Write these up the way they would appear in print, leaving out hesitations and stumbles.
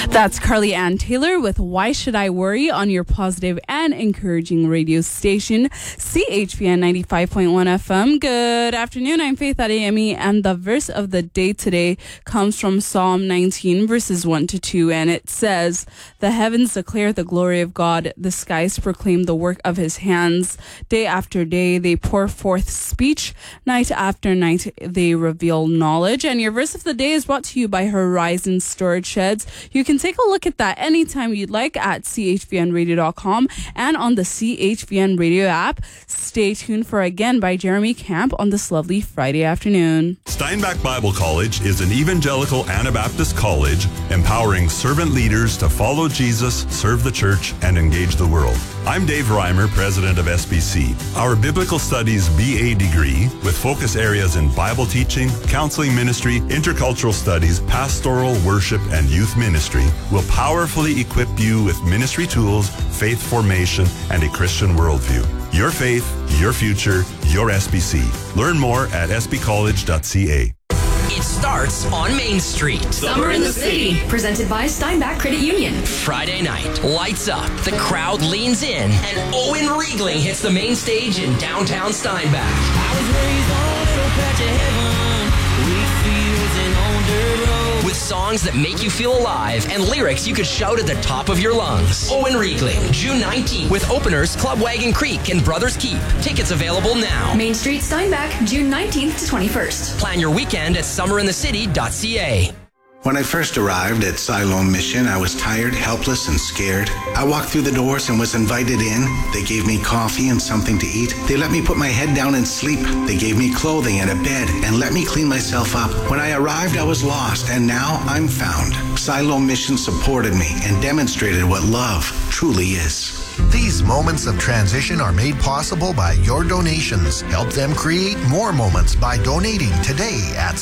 That's Carly Ann Taylor with Why Should I Worry on your positive and encouraging radio station, CHPN 95.1 FM. Good afternoon. I'm Faith Adeyemi, and the verse of the day today comes from Psalm 19, verses 1 to 2, and it says, "The heavens declare the glory of God. The skies proclaim the work of his hands. Day after day they pour forth speech. Night after night they reveal knowledge." And your verse of the day is brought to you by Horizon Storage Sheds. You can take a look at that anytime you'd like at chvnradio.com and on the CHVN Radio app. Stay tuned for Again by Jeremy Camp on this lovely Friday afternoon. Steinbach Bible College is an evangelical Anabaptist college empowering servant leaders to follow Jesus, serve the church, and engage the world. I'm Dave Reimer, president of SBC. Our Biblical Studies BA degree, with focus areas in Bible teaching, counseling ministry, intercultural studies, pastoral, worship, and youth ministry, will powerfully equip you with ministry tools, faith formation, and a Christian worldview. Your faith, your future, your SBC. Learn more at sbcollege.ca. It starts on Main Street. Summer in the City, presented by Steinbach Credit Union. Friday night, lights up, the crowd leans in, and Owen Riegling hits the main stage in downtown Steinbach. I was raised on a little patch of heaven, wheat fields and on dirt roads. With songs that make you feel alive and lyrics you could shout at the top of your lungs. Owen Riegling, June 19th, with openers Club Wagon Creek and Brothers Keep. Tickets available now. Main Street, Steinbach, June 19th to 21st. Plan your weekend at summerinthecity.ca. When I first arrived at Siloam Mission, I was tired, helpless, and scared. I walked through the doors and was invited in. They gave me coffee and something to eat. They let me put my head down and sleep. They gave me clothing and a bed and let me clean myself up. When I arrived, I was lost, and now I'm found. Siloam Mission supported me and demonstrated what love truly is. These moments of transition are made possible by your donations. Help them create more moments by donating today at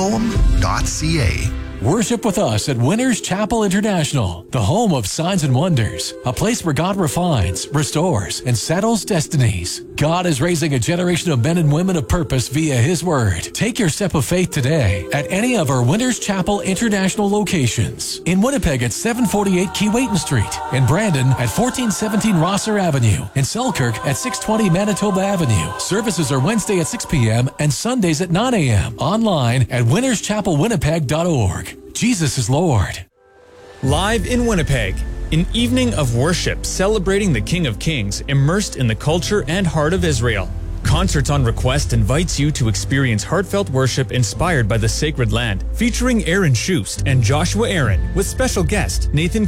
siloam.ca. Worship with us at Winners Chapel International, the home of signs and wonders, a place where God refines, restores, and settles destinies. God is raising a generation of men and women of purpose via His Word. Take your step of faith today at any of our Winners Chapel International locations. In Winnipeg at 748 Keewatin Street, in Brandon at 1417 Rosser Avenue, in Selkirk at 620 Manitoba Avenue. Services are Wednesday at 6 p.m. and Sundays at 9 a.m. Online at winnerschapelwinnipeg.org. Jesus is Lord. Live in Winnipeg, an evening of worship celebrating the King of Kings, immersed in the culture and heart of Israel. Concerts on Request invites you to experience heartfelt worship inspired by the sacred land, featuring Aaron Schust and Joshua Aaron, with special guest Nathan